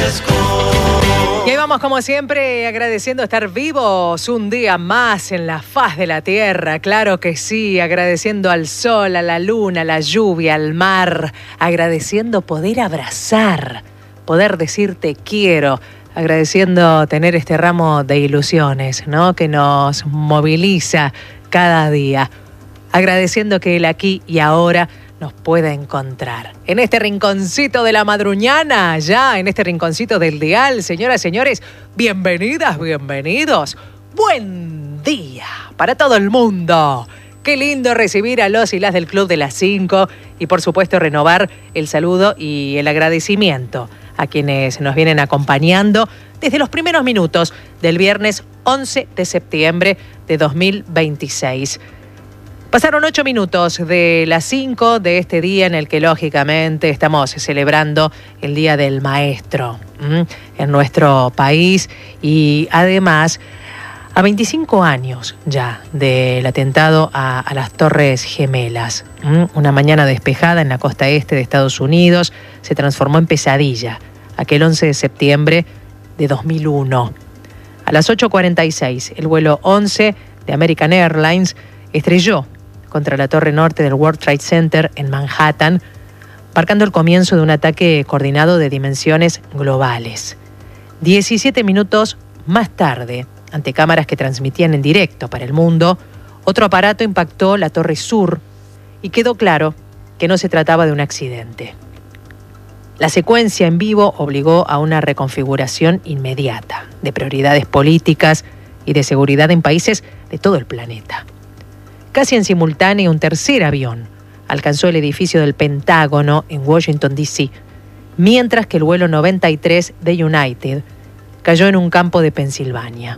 Y ahí vamos como siempre agradeciendo estar vivos un día más en la faz de la tierra, claro que sí, agradeciendo al sol, a la luna, a la lluvia, al mar, agradeciendo poder abrazar, poder decir te quiero, agradeciendo tener este ramo de ilusiones, ¿no? Que nos moviliza cada día, agradeciendo que el aquí y ahora nos pueda encontrar. En este rinconcito de la madruñana, ya en este rinconcito del dial, señoras y señores, bienvenidas, bienvenidos. Buen día para todo el mundo. Qué lindo recibir a los y las del Club de las 5 y por supuesto renovar el saludo y el agradecimiento a quienes nos vienen acompañando desde los primeros minutos del viernes 11 de septiembre de 2026. Pasaron 8 minutos de las 5 de este día en el que lógicamente estamos celebrando el Día del Maestro en nuestro país y además a 25 años ya del atentado a las Torres Gemelas. Una mañana despejada en la costa este de Estados Unidos se transformó en pesadilla aquel 11 de septiembre de 2001. A las 8:46 el vuelo 11 de American Airlines estrelló contra la torre norte del World Trade Center en Manhattan, marcando el comienzo de un ataque coordinado de dimensiones globales. 17 minutos más tarde, ante cámaras que transmitían en directo para el mundo, otro aparato impactó la torre sur y quedó claro que no se trataba de un accidente. La secuencia en vivo obligó a una reconfiguración inmediata de prioridades políticas y de seguridad en países de todo el planeta. Casi en simultáneo, un tercer avión alcanzó el edificio del Pentágono en Washington, D.C., mientras que el vuelo 93 de United cayó en un campo de Pensilvania.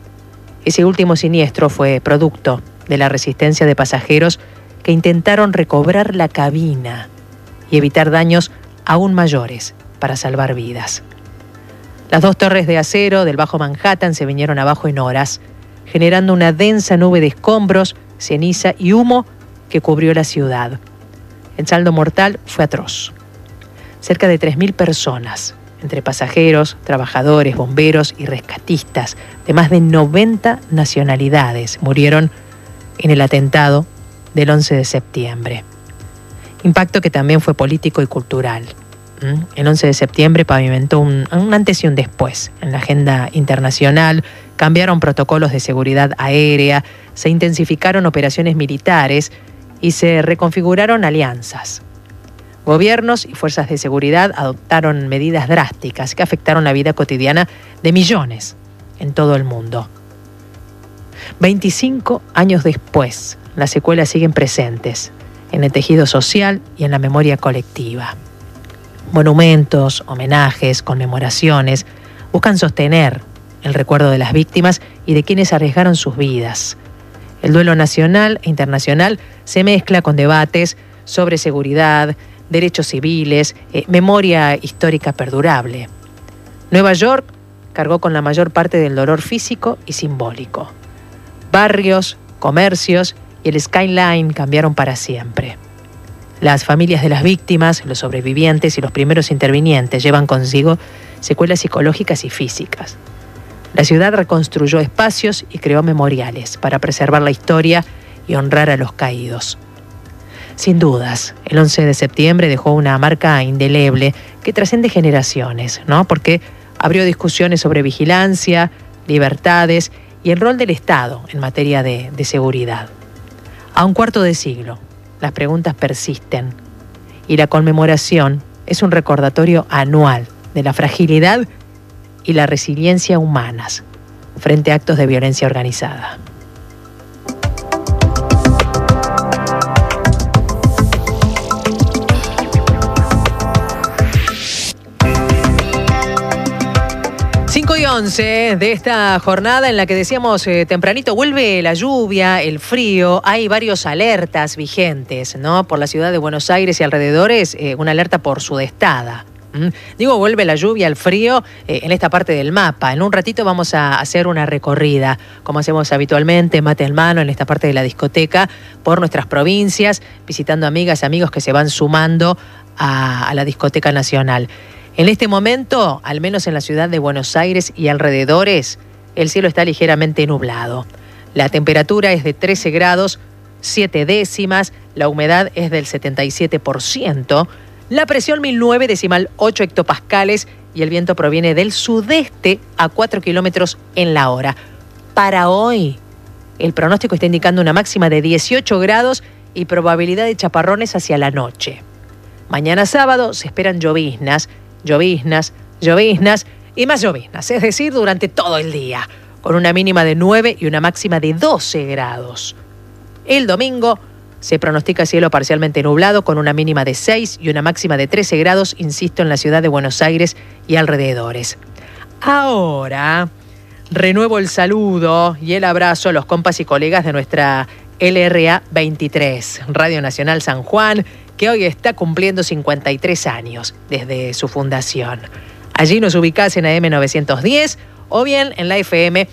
Ese último siniestro fue producto de la resistencia de pasajeros que intentaron recobrar la cabina y evitar daños aún mayores para salvar vidas. Las dos torres de acero del Bajo Manhattan se vinieron abajo en horas, generando una densa nube de escombros, ceniza y humo que cubrió la ciudad. El saldo mortal fue atroz. Cerca de 3.000 personas, entre pasajeros, trabajadores, bomberos y rescatistas de más de 90 nacionalidades, murieron en el atentado del 11 de septiembre. Impacto que también fue político y cultural. El 11 de septiembre pavimentó un antes y un después en la agenda internacional. Cambiaron protocolos de seguridad aérea, se intensificaron operaciones militares y se reconfiguraron alianzas. Gobiernos y fuerzas de seguridad adoptaron medidas drásticas que afectaron la vida cotidiana de millones en todo el mundo. 25 años después, las secuelas siguen presentes en el tejido social y en la memoria colectiva. Monumentos, homenajes, conmemoraciones buscan sostener el recuerdo de las víctimas y de quienes arriesgaron sus vidas. El duelo nacional e internacional se mezcla con debates sobre seguridad, derechos civiles, memoria histórica perdurable. Nueva York cargó con la mayor parte del dolor físico y simbólico. Barrios, comercios y el skyline cambiaron para siempre. Las familias de las víctimas, los sobrevivientes y los primeros intervinientes llevan consigo secuelas psicológicas y físicas. La ciudad reconstruyó espacios y creó memoriales para preservar la historia y honrar a los caídos. Sin dudas, el 11 de septiembre dejó una marca indeleble que trasciende generaciones, ¿no? Porque abrió discusiones sobre vigilancia, libertades y el rol del Estado en materia de seguridad. A un cuarto de siglo, las preguntas persisten y la conmemoración es un recordatorio anual de la fragilidad y la resiliencia humanas frente a actos de violencia organizada. Y 11 de esta jornada en la que decíamos tempranito, vuelve la lluvia, el frío, hay varios alertas vigentes, ¿no? Por la ciudad de Buenos Aires y alrededores, una alerta por sudestada. Digo, vuelve la lluvia, el frío en esta parte del mapa. En un ratito vamos a hacer una recorrida, como hacemos habitualmente, mate en mano, en esta parte de la discoteca, por nuestras provincias, visitando amigas y amigos que se van sumando a la discoteca nacional. En este momento, al menos en la ciudad de Buenos Aires y alrededores, el cielo está ligeramente nublado. La temperatura es de 13 grados, 7 décimas, la humedad es del 77%, la presión 1009,8 hectopascales y el viento proviene del sudeste a 4 kilómetros en la hora. Para hoy, el pronóstico está indicando una máxima de 18 grados y probabilidad de chaparrones hacia la noche. Mañana sábado se esperan lloviznas y más lloviznas, es decir, durante todo el día, con una mínima de 9 y una máxima de 12 grados. El domingo se pronostica cielo parcialmente nublado con una mínima de 6 y una máxima de 13 grados, insisto, en la ciudad de Buenos Aires y alrededores. Ahora, renuevo el saludo y el abrazo a los compas y colegas de nuestra LRA 23, Radio Nacional San Juan, que hoy está cumpliendo 53 años desde su fundación. Allí nos ubicás en AM 910 o bien en la FM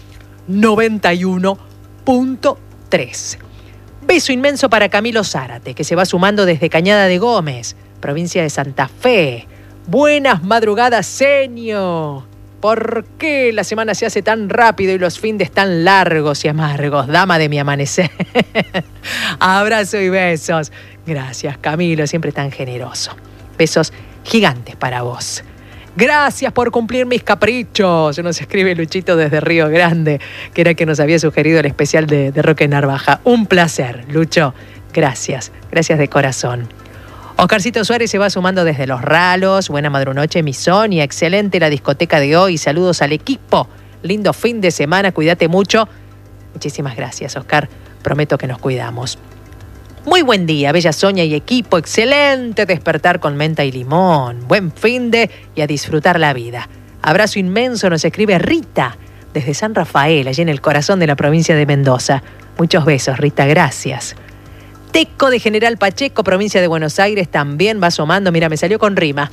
91.3. Beso inmenso para Camilo Zárate, que se va sumando desde Cañada de Gómez, provincia de Santa Fe. Buenas madrugadas, señor. ¿Por qué la semana se hace tan rápido y los findes tan largos y amargos? Dama de mi amanecer. Abrazo y besos. Gracias, Camilo, siempre tan generoso. Besos gigantes para vos. Gracias por cumplir mis caprichos. Nos escribe Luchito desde Río Grande, que era que nos había sugerido el especial de Roque Narvaja. Un placer, Lucho. Gracias. Gracias de corazón. Oscarcito Suárez se va sumando desde Los Ralos. Buena madrunoche, mi Sonia. Excelente la discoteca de hoy. Saludos al equipo. Lindo fin de semana. Cuídate mucho. Muchísimas gracias, Oscar. Prometo que nos cuidamos. Muy buen día, bella Sonia y equipo. Excelente despertar con menta y limón. Buen finde y a disfrutar la vida. Abrazo inmenso, nos escribe Rita desde San Rafael, allí en el corazón de la provincia de Mendoza. Muchos besos, Rita, gracias. Teco de General Pacheco, provincia de Buenos Aires, también va asomando. Mira, me salió con rima.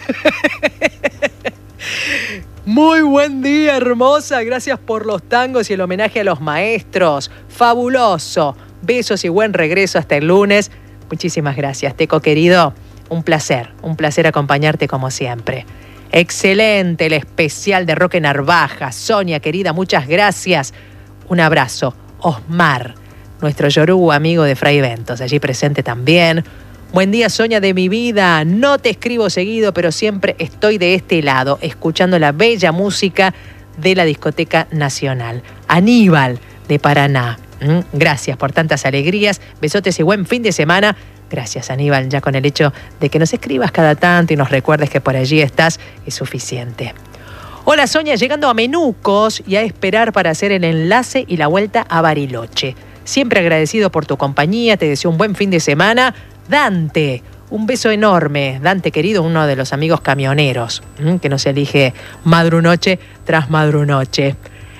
Muy buen día, hermosa. Gracias por los tangos y el homenaje a los maestros. Fabuloso. Besos y buen regreso hasta el lunes. Muchísimas gracias, Teco querido. Un placer acompañarte como siempre. Excelente el especial de Roque Narvaja. Sonia querida, muchas gracias. Un abrazo. Osmar, nuestro Yoruba amigo de Fray Ventos, allí presente también. Buen día, Sonia de mi vida. No te escribo seguido, pero siempre estoy de este lado, escuchando la bella música de la Discoteca Nacional. Aníbal, de Paraná. Gracias por tantas alegrías, besotes y buen fin de semana. Gracias, Aníbal, ya con el hecho de que nos escribas cada tanto y nos recuerdes que por allí estás es suficiente. Hola, Sonia, llegando a Menucos y a esperar para hacer el enlace y la vuelta a Bariloche. Siempre agradecido por tu compañía, te deseo un buen fin de semana. Dante, un beso enorme. Dante querido, uno de los amigos camioneros, que nos elige madrunoche tras madrunoche.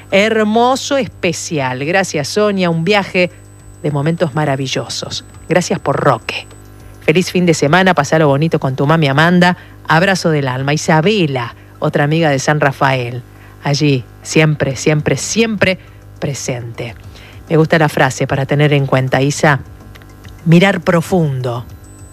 Hermoso especial. Gracias, Sonia. Un viaje de momentos maravillosos. Gracias por Roque. Feliz fin de semana. Pasalo bonito con tu mami Amanda. Abrazo del alma. Isabela, otra amiga de San Rafael. Allí, siempre, siempre, siempre presente. Me gusta la frase para tener en cuenta, Isa. Mirar profundo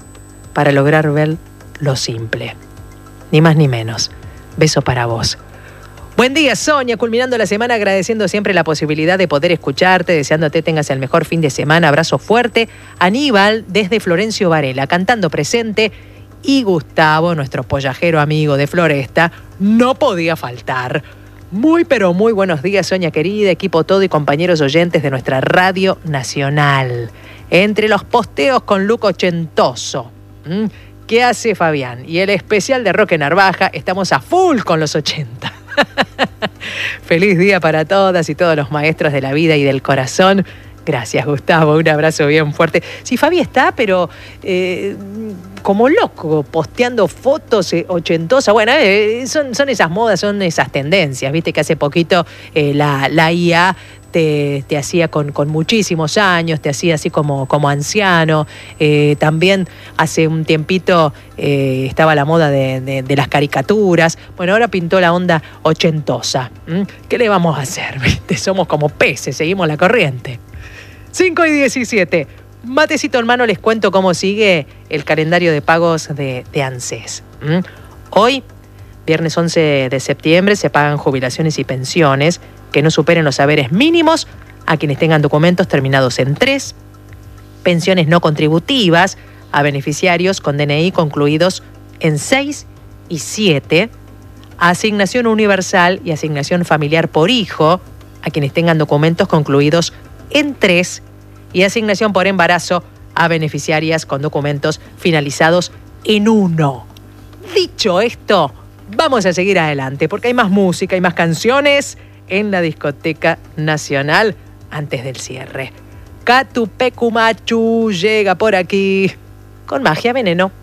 para lograr ver lo simple. Ni más ni menos. Beso para vos. Buen día, Sonia, culminando la semana agradeciendo siempre la posibilidad de poder escucharte, deseándote tengas el mejor fin de semana. Abrazo fuerte. Aníbal desde Florencio Varela, cantando presente. Y Gustavo, nuestro pollajero amigo de Floresta, no podía faltar. Muy pero muy buenos días, Sonia querida, equipo todo y compañeros oyentes de nuestra Radio Nacional. Entre los posteos con look ochentoso. ¿Qué hace Fabián? Y el especial de Roque Narvaja, estamos a full con los 80. Feliz día para todas y todos los maestros de la vida y del corazón. Gracias, Gustavo. Un abrazo bien fuerte. Sí, Fabi está, pero como loco, posteando fotos ochentosas. Bueno, son esas modas, son esas tendencias. Viste que hace poquito la IA te hacía con muchísimos años, te hacía así como anciano. También hace un tiempito estaba la moda de las caricaturas. Bueno, ahora pintó la onda ochentosa. ¿Qué le vamos a hacer? ¿Viste? Somos como peces, seguimos la corriente. 5:17. Matecito en mano, les cuento cómo sigue el calendario de pagos de ANSES. Hoy Viernes 11 de septiembre se pagan jubilaciones y pensiones que no superen los saberes mínimos a quienes tengan documentos terminados en 3, pensiones no contributivas a beneficiarios con DNI concluidos en 6 y 7, asignación universal y asignación familiar por hijo a quienes tengan documentos concluidos en 3 y asignación por embarazo a beneficiarias con documentos finalizados en 1. Dicho esto, vamos a seguir adelante porque hay más música y más canciones en la Discoteca Nacional antes del cierre. Catupecu Machu llega por aquí con Magia Veneno.